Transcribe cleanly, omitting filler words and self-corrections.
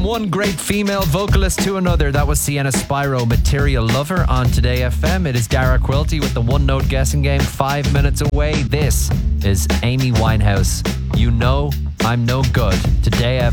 one great female vocalist to another. That was Sienna Spyro, Material Lover on Today FM. It is Dara Quilty with the one note guessing game 5 minutes away. This is Amy Winehouse. You know I'm no good. Today